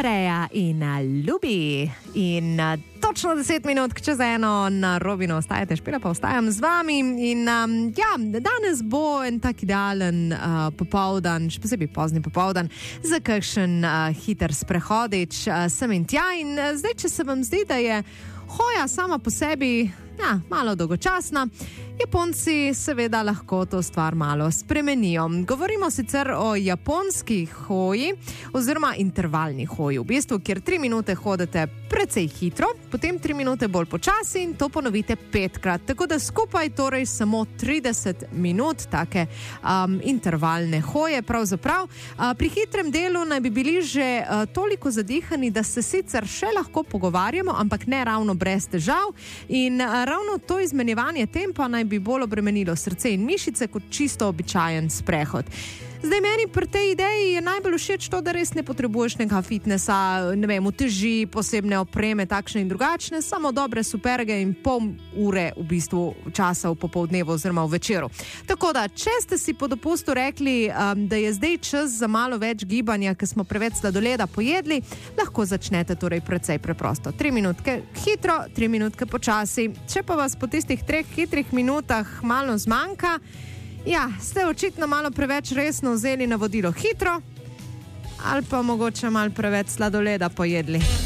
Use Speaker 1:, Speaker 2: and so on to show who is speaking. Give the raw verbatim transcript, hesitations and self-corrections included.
Speaker 1: Andreja in Ljubi. In uh, točno deset minut čez eno na Robinu ostajate, špila pa ostajam z vami. In um, ja, danes bo en tak idealen uh, popoldan, še posebej pozni popoldan, za kakšen uh, hiter sprehodič uh, sem in tja. In uh, zdaj, če se vam zdi, da je hoja sama po sebi ja, malo dolgočasna, Japonci seveda lahko to stvar malo spremenijo. Govorimo sicer o japonski hoji oziroma intervalni hoji, v bistvu, kjer tri minute hodite precej hitro, potem tri minute bolj počasi in to ponovite petkrat. Tako da skupaj torej samo trideset minut take um, intervalne hoje pravzaprav. Uh, pri hitrem delu naj bi bili že uh, toliko zadihani, da se sicer še lahko pogovarjamo, ampak ne ravno brez težav. In uh, ravno to izmenjevanje tempa naj bi bolj obremenilo srce in mišice kot čisto običajen sprehod. Zdaj, meni pri tej ideji je najbolj všeč to, da res ne potrebuješ nekega fitnesa, ne vem, uteži, posebne opreme, takšne in drugačne, samo dobre superge in pol ure v bistvu časa v popoldnevu oziroma v večeru. Tako da, če ste si po dopustu rekli, um, da je zdaj čas za malo več gibanja, ker smo preveč sladoleda pojedli, lahko začnete torej precej preprosto. Tri minutke hitro, tri minutke počasi. Če pa vas po tistih treh hitrih minutah malo zmanjka, ja, ste očitno malo preveč resno vzeli navodilo hitro ali pa mogoče malo preveč sladoleda pojedli.